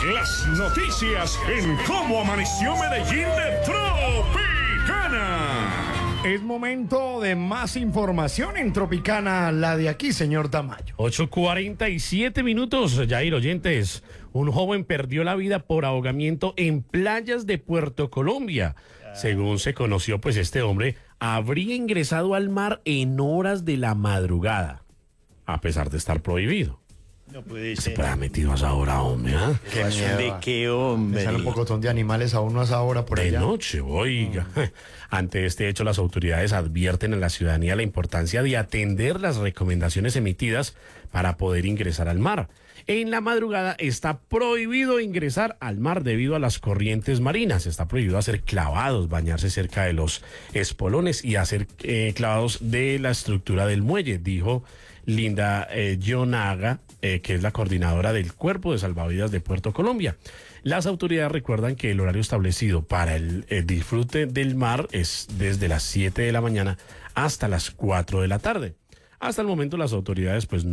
Las noticias en Cómo Amaneció Medellín de Tropicana. Es momento de más información en Tropicana, la de aquí, señor Tamayo. 8:47 minutos, Jair, oyentes. Un joven perdió la vida por ahogamiento en playas de Puerto Colombia. Según se conoció, pues este hombre habría ingresado al mar en horas de la madrugada, a pesar de estar prohibido. No puede Se ser. puede haber metido a esa hora, hombre, ¿ah? ¿Qué miedo? ¿De qué, hombre? Me sale un pocotón de animales a uno a esa hora por De allá. noche, oiga. Ante este hecho, las autoridades advierten a la ciudadanía la importancia de atender las recomendaciones emitidas para poder ingresar al mar. En la madrugada está prohibido ingresar al mar debido a las corrientes marinas. Está prohibido hacer clavados, bañarse cerca de los espolones y hacer clavados de la estructura del muelle, dijo Linda Yonaga, que es la coordinadora del Cuerpo de Salvavidas de Puerto Colombia. Las autoridades recuerdan que el horario establecido para el disfrute del mar es desde las 7 de la mañana hasta las 4 de la tarde. Hasta el momento las autoridades pues